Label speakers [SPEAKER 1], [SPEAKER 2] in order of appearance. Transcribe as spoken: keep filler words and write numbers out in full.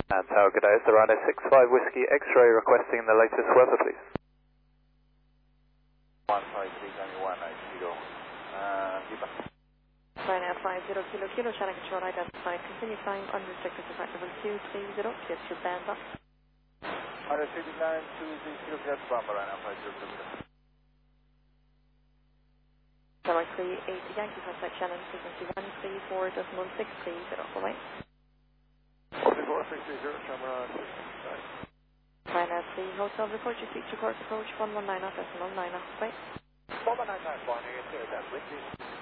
[SPEAKER 1] And Tower, good day. It's the Rhino six five Whiskey X-ray requesting the latest weather, please.
[SPEAKER 2] one five three one nine zero. Uh, Viva.
[SPEAKER 3] Rhino five zero kilo kilo, channel control identified. Continue flying unrestricted to flight level two three zero. Get your band up.
[SPEAKER 2] one three nine two zero, get Bamba, Rhino five zero kilo.
[SPEAKER 3] Tower three eight Yankee contact Shannon, frequency one three four decimal six three zero. Bye-bye.
[SPEAKER 2] four six three zero, camera six.
[SPEAKER 3] Rhino three Hotel, report your feature course approach one one nine off decimal nine off. Bye.
[SPEAKER 2] one one nine nine, one, you get that, Whiskey.